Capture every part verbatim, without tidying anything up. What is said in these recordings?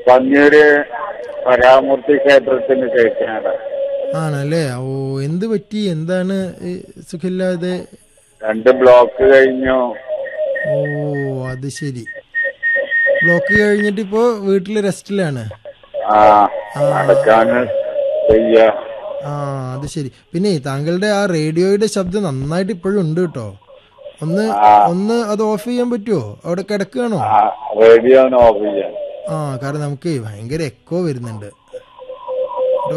പന്നിയൂര് പരാമൂർത്തി ക്ഷേത്രത്തിന് ശേഷമാണ്. ആണല്ലേ? ഓ, എന്ത് പറ്റി? എന്താണ് ഈ സുഖമില്ലാതെ? രണ്ട് ബ്ലോക്ക് കഴിഞ്ഞു. ഓ, അത് ശരി. ബ്ലോക്ക് കഴിഞ്ഞിട്ട് ഇപ്പോ വീട്ടില് റെസ്റ്റിലാണ്. ആ ആ നടക്കാന് വയ്യ. ആ അത് ശരി. പിന്നെ താങ്കളുടെ ആ റേഡിയോയുടെ ശബ്ദം നന്നായിട്ട് ഇപ്പോഴും ഉണ്ട് കേട്ടോ. ഒന്ന് ആ ഒന്ന് അത് ഓഫ് ചെയ്യാൻ പറ്റുമോ? അവിടെ കിടക്കുകയാണോ? ആ, റേഡിയോ ഒന്ന് ഓഫ് ചെയ്യാൻ. ആ, കാരണം നമുക്ക് ഭയങ്കര എക്കോ വരുന്നുണ്ട് കേട്ടോ.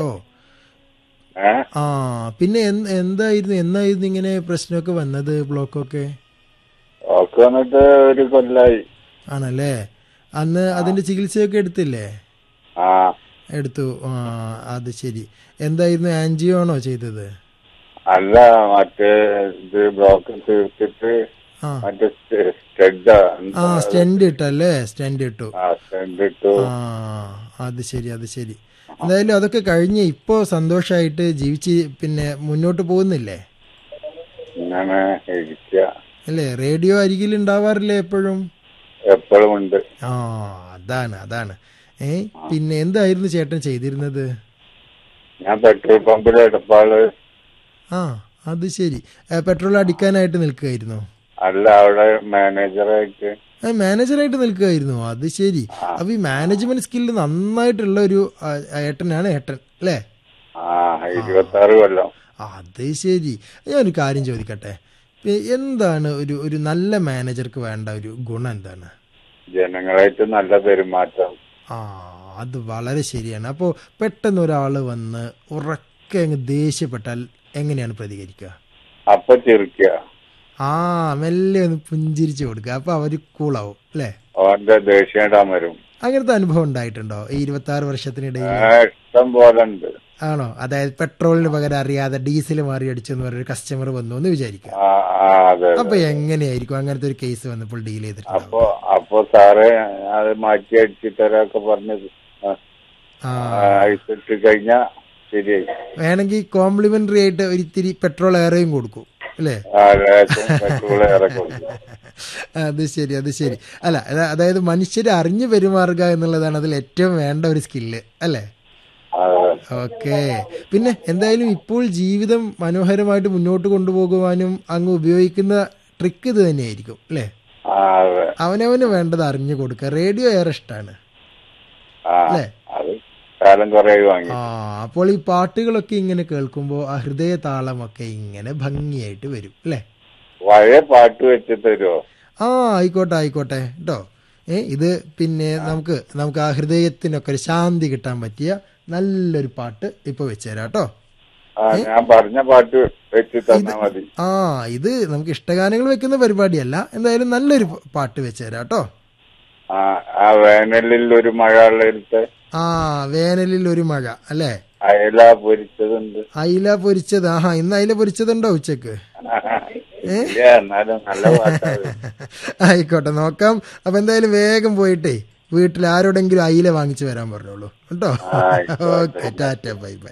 ഏ ആ, പിന്നെ എന്ത് എന്തായിരുന്നു എന്നായിരുന്നു ഇങ്ങനെ പ്രശ്നമൊക്കെ വന്നത്, ബ്ലോക്കൊക്കെ? ബ്ലോക്ക് വന്നിട്ട് ഒരു കൊല്ലായി. ആണല്ലേ? അന്ന് അതിന്റെ ചികിത്സയൊക്കെ എടുത്തില്ലേ? ആ എടുത്തു. ആ അത് ശരി. എന്തായിരുന്നു, ആൻജിയോ ആണോ ചെയ്തത്? അല്ല, മറ്റേ ഇത് ബ്ലോക്ക് തീർത്തിട്ട് ആ മറ്റേ സ്റ്റെഡ് ആ സ്റ്റെൻഡ് ഇട്ടല്ലേ? സ്റ്റെൻഡ് ഇട്ടു. ആ സ്റ്റെഡ് ഇട്ടു. ആ അത് ശരി, അത് ശരി. എന്തായാലും അതൊക്കെ കഴിഞ്ഞ് ഇപ്പോ സന്തോഷമായിട്ട് ജീവിച്ച് പിന്നെ മുന്നോട്ട് പോകുന്നില്ലേ? ഇങ്ങനെ ഇരിക്കുക. അല്ലേ? റേഡിയോ അരികിൽ ഉണ്ടാവാറില്ലേ എപ്പോഴും? എപ്പോഴും ഉണ്ട്. ആ അതാണ് അതാണ് ഏ പിന്നെ എന്തായിരുന്നു ചേട്ടൻ ചെയ്തിരുന്നത്? ഞാൻ പെട്രോൾ പമ്പിൽ എടപ്പാള്. ആ അത് ശരി. ഏ, പെട്രോൾ അടിക്കാനായിട്ട് നിൽക്കുകയായിരുന്നു? അല്ല, അവിടെ മാനേജറായിട്ട്. ആ, മാനേജറായിട്ട് നിൽക്കുകയായിരുന്നു. അത് ശരി. ആ അപ്പൊ ഈ മാനേജ്മെന്റ് സ്കില്ല് നന്നായിട്ടുള്ള ഒരു ആ, ഏട്ടനാണ് ഏട്ടൻ അല്ലേ? ആ ഇരുപത്തി ആറ് കൊല്ലം. അത് ശരി. ഞാനൊരു കാര്യം ചോദിക്കട്ടെ. ഇ- എന്താണ് ഒരു ഒരു നല്ല മാനേജർക്ക് വേണ്ട ഒരു ഗുണം എന്താണ്? ജനങ്ങളായിട്ട് നല്ല പെരുമാറ്റം. ആ അത് വളരെ ശരിയാണ്. അപ്പോൾ പെട്ടെന്ന് ഒരാൾ വന്ന് ഉറക്കെ അങ്ങ് ദേഷ്യപ്പെട്ടാൽ എങ്ങനെയാണ് പ്രതികരിക്കുക? അപ്പൊ ചിരിക്കുക. ആ, മെല്ലെ ഒന്ന് പുഞ്ചിരിച്ചു കൊടുക്കുക. അപ്പൊ അവര് കൂളാവും അല്ലേ? അവന്റെ ദേഷ്യം ഇടാൻ വരും. അങ്ങനത്തെ അനുഭവം ഉണ്ടായിട്ടുണ്ടോ ഈ ഇരുപത്തി ആറ് വർഷത്തിനിടയിൽ? ആ, ഇഷ്ടം പോലെ ഉണ്ട്. ആണോ? അതായത് പെട്രോളിന് പകരം അറിയാതെ ഡീസൽ മാറി അടിച്ചെന്ന് പറഞ്ഞൊരു കസ്റ്റമർ വന്നു എന്ന് വിചാരിക്കുക. ആ ആ അതെ അപ്പൊ അതെ. എങ്ങനെയായിരിക്കും അങ്ങനത്തെ ഒരു കേസ് വന്നപ്പോൾ ഡീൽ ചെയ്തിട്ടുണ്ടാവും? അപ്പൊ അപ്പൊ സാറേ അത് മാറ്റി അടിച്ചു തരാക്കെ പറഞ്ഞത് ആ, അയച്ചിട്ട് കഴിഞ്ഞാ ശരിയായി. വേണമെങ്കിൽ കോംപ്ലിമെന്ററി ആയിട്ട് ഒരിത്തിരി പെട്രോൾ ഏറെയും കൊടുക്കും അല്ലേ? ആ ലേശം പെട്രോൾ ഏറെ കൊടുക്കും. അത് ശരി, അത് ശരി. അല്ല, അത- അതായത് മനുഷ്യരെ അറിഞ്ഞു പെരുമാറുക എന്നുള്ളതാണ് അതിൽ ഏറ്റവും വേണ്ട ഒരു സ്കില്ല് അല്ലേ? അതെ ഓക്കെ. പിന്നെ എന്തായാലും ഇപ്പോൾ ജീവിതം മനോഹരമായിട്ട് മുന്നോട്ട് കൊണ്ടുപോകുവാനും അങ്ങ് ഉപയോഗിക്കുന്ന ട്രിക്ക് ഇത് തന്നെയായിരിക്കും അല്ലേ? ആ അതെ. അവനവന് വേണ്ടത് അറിഞ്ഞു കൊടുക്കുക. റേഡിയോ ഏറെ ഇഷ്ടമാണ് ആ അല്ലേ? അത് കാലം കുറെ വാങ്ങി. ആ, അപ്പോൾ ഈ പാട്ടുകളൊക്കെ ഇങ്ങനെ കേൾക്കുമ്പോൾ ആ ഹൃദയ താളമൊക്കെ ഇങ്ങനെ ഭംഗിയായിട്ട് വരും അല്ലേ? പഴയ പാട്ട് വെച്ച് തരുമോ? ആ ആയിക്കോട്ടെ ആയിക്കോട്ടെ കേട്ടോ. ഏ ഇത് പിന്നെ നമുക്ക് നമുക്ക് ആ ഹൃദയത്തിനൊക്കെ ഒരു ശാന്തി കിട്ടാൻ പറ്റിയ നല്ലൊരു പാട്ട് ഇപ്പൊ വെച്ചുതരാം കേട്ടോ. ആ ഞാൻ പറഞ്ഞ പാട്ട് വെച്ച് തന്നാ മതി. ആ ഇത് നമുക്ക് ഇഷ്ടഗാനങ്ങൾ വെക്കുന്ന പരിപാടിയല്ല. എന്തായാലും നല്ലൊരു പാട്ട് വെച്ചുതരാം കേട്ടോ. ആ ആ വേനലിൽ ഒരു മഴ ഉള്ളടുത്ത് ആ വേനലിൽ ഒരു മഴ അല്ലേ? അയല പൊരിച്ചതുണ്ട്. അയില പൊരിച്ചത്. ആഹാ, ഇന്ന് അയില പൊരിച്ചതുണ്ടോ ഉച്ചക്ക്? ഇല്ല, എന്നാലും നല്ല പാട്ടാണ്. ആയിക്കോട്ടെ, നോക്കാം. അപ്പൊ എന്തായാലും വേഗം പോയിട്ടേ വീട്ടിൽ ആരോടെങ്കിലും അയില വാങ്ങിച്ചു വരാൻ പറഞ്ഞോളൂ കേട്ടോ. Okay, Tata, bye bye.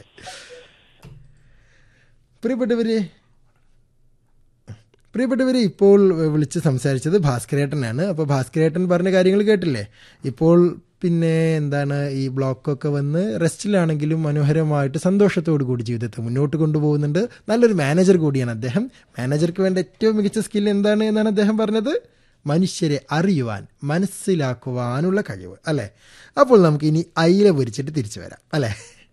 പ്രിയപ്പെട്ടവര് പ്രിയപ്പെട്ടവര് ഇപ്പോൾ വിളിച്ച് സംസാരിച്ചത് ഭാസ്കരേട്ടനാണ്. അപ്പോൾ ഭാസ്കരേട്ടൻ പറഞ്ഞ കാര്യങ്ങൾ കേട്ടില്ലേ? ഇപ്പോൾ പിന്നെ എന്താണ്, ഈ ബ്ലോക്കൊക്കെ വന്ന് റെസ്റ്റിലാണെങ്കിലും മനോഹരമായിട്ട് സന്തോഷത്തോടു കൂടി ജീവിതത്തെ മുന്നോട്ട് കൊണ്ടുപോകുന്നുണ്ട്. നല്ലൊരു മാനേജർ കൂടിയാണ് അദ്ദേഹം. മാനേജർക്ക് വേണ്ട ഏറ്റവും മികച്ച സ്കിൽ എന്താണ് എന്നാണ് അദ്ദേഹം പറഞ്ഞത്? മനുഷ്യരെ അറിയുവാൻ, മനസ്സിലാക്കുവാനുള്ള കഴിവ് അല്ലേ? അപ്പോൾ നമുക്ക് ഇനി അയില പൊരിച്ചിട്ട് തിരിച്ചു വരാം അല്ലേ?